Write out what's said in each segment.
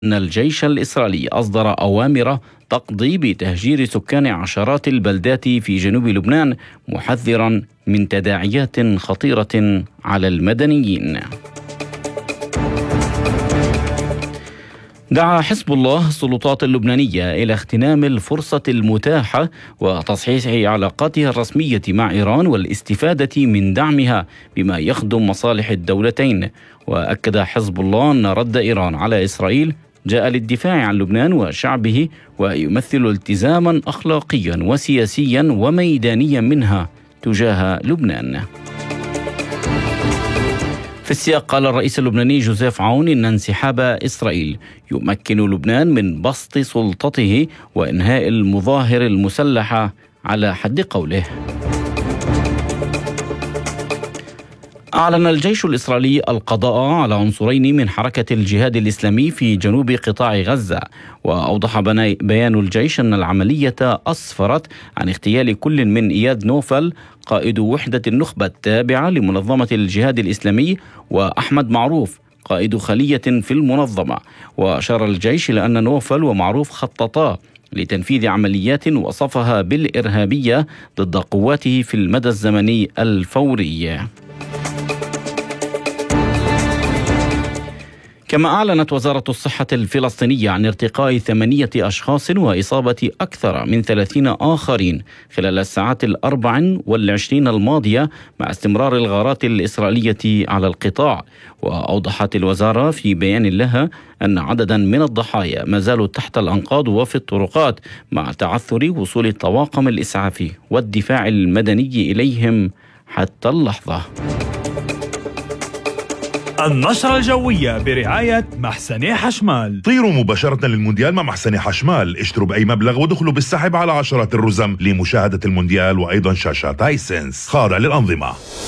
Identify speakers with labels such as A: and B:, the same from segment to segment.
A: أن الجيش الإسرائيلي أصدر أوامر تقضي بتهجير سكان عشرات البلدات في جنوب لبنان، محذرا من تداعيات خطيرة على المدنيين. دعا حزب الله السلطات اللبنانية إلى اغتنام الفرصة المتاحة وتصحيح علاقاتها الرسمية مع إيران والاستفادة من دعمها بما يخدم مصالح الدولتين. وأكد حزب الله أن رد إيران على إسرائيل جاء للدفاع عن لبنان وشعبه، ويمثل التزاما أخلاقيا وسياسيا وميدانيا منها تجاه لبنان. في السياق قال الرئيس اللبناني جوزيف عون إن انسحاب إسرائيل يمكن لبنان من بسط سلطته وإنهاء المظاهر المسلحة على حد قوله. أعلن الجيش الإسرائيلي القضاء على عنصرين من حركة الجهاد الإسلامي في جنوب قطاع غزة. وأوضح بيان الجيش أن العملية أسفرت عن اغتيال كل من إياد نوفل قائد وحدة النخبة التابعة لمنظمة الجهاد الإسلامي، وأحمد معروف قائد خلية في المنظمة. وأشار الجيش إلى أن نوفل ومعروف خططا لتنفيذ عمليات وصفها بالإرهابية ضد قواته في المدى الزمني الفوري. كما أعلنت وزارة الصحة الفلسطينية عن ارتقاء 8 أشخاص وإصابة أكثر من 30 آخرين خلال الساعات 24 الماضية، مع استمرار الغارات الإسرائيلية على القطاع. وأوضحت الوزارة في بيان لها أن عددا من الضحايا ما زالوا تحت الأنقاض وفي الطرقات، مع تعثر وصول الطواقم الإسعافي والدفاع المدني إليهم حتى اللحظة.
B: النشرة الجوية برعاية محسني حشمال.
C: طيروا مباشرة للمونديال مع محسني حشمال، اشتروا بأي مبلغ ودخلوا بالسحب على عشرات الرزم لمشاهدة المونديال، وأيضا شاشات هايسنس خاضع للأنظمة.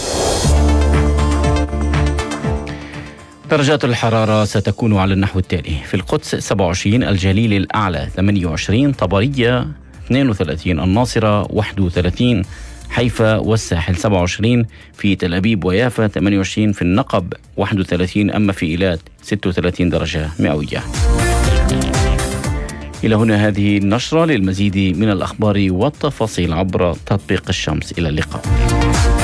A: درجات الحرارة ستكون على النحو التالي: في القدس 27، الجليل الأعلى 28، طبرية 32، الناصرة 31، حيفا والساحل 27، في تل أبيب ويافا 28، في النقب 31، أما في إيلات 36 درجة مئوية. إلى هنا هذه النشرة. للمزيد من الأخبار والتفاصيل عبر تطبيق الشمس. إلى اللقاء.